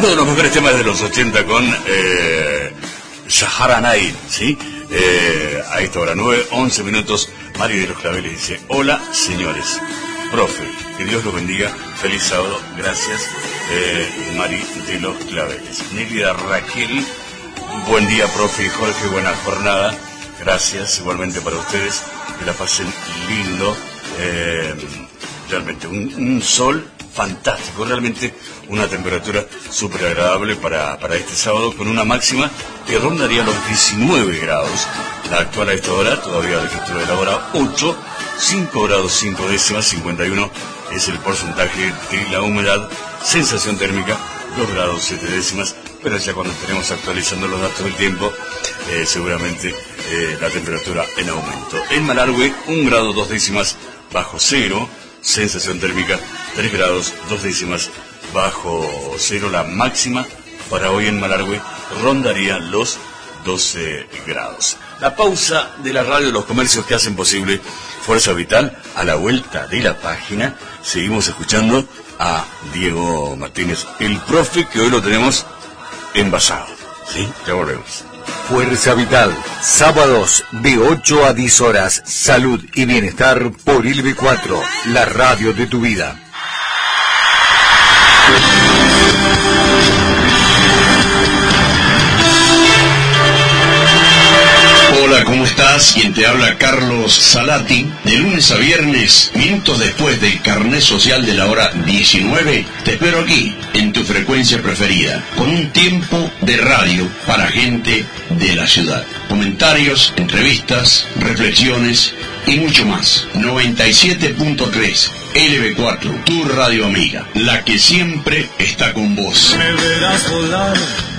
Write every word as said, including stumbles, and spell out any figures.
Uno de los mejores temas de los ochenta con eh, Sahara Night, ¿sí? Eh, a esta hora, nueve, once minutos, Mari de los Claveles dice: hola, señores. Profe, que Dios los bendiga. Feliz sábado. Gracias, eh, Mari de los Claveles. Nélida Raquel, buen día, profe y Jorge, buena jornada. Gracias, igualmente para ustedes. Que la pasen lindo. Eh, realmente, un, un sol fantástico, realmente una temperatura súper agradable para, para este sábado, con una máxima que rondaría los diecinueve grados. La actual a esta hora, todavía registro de la hora ocho, cinco grados cinco décimas, cincuenta y uno es el porcentaje de la humedad, sensación térmica dos grados siete décimas, pero ya cuando estaremos actualizando los datos del tiempo, eh, seguramente eh, la temperatura en aumento. En Malargüe, un grado dos décimas bajo cero, sensación térmica tres grados dos décimas bajo cero. La máxima para hoy en Malargüe rondaría los doce grados. La pausa de la radio, los comercios que hacen posible Fuerza Vital. A la vuelta de la página seguimos escuchando a Diego Martínez, el profe, que hoy lo tenemos envasado. ¿Sí? Ya volvemos. Fuerza Vital, sábados de ocho a diez horas, salud y bienestar por I L B cuatro, la radio de tu vida. Hola, ¿cómo estás? Quien te habla, Carlos Salati. De lunes a viernes, minutos después del carnet social de la hora diecinueve, te espero aquí, en tu frecuencia preferida, con un tiempo de radio para gente de la ciudad. Comentarios, entrevistas, reflexiones y mucho más. noventa y siete punto tres L B cuatro, tu radio amiga, la que siempre está con vos. Me verás volar